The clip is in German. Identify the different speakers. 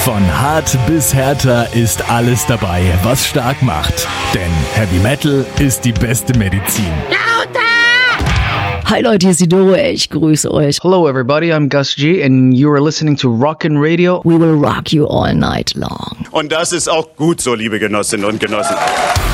Speaker 1: Von hart bis härter ist alles dabei, was stark macht. Denn Heavy Metal ist die beste Medizin.
Speaker 2: Hi Leute, hier ist die Doro, ich grüße euch.
Speaker 3: Hello everybody, I'm Gus G and you are listening to Rockin' Radio.
Speaker 2: We will rock you all night long.
Speaker 4: Und das ist auch gut so, liebe Genossinnen und Genossen.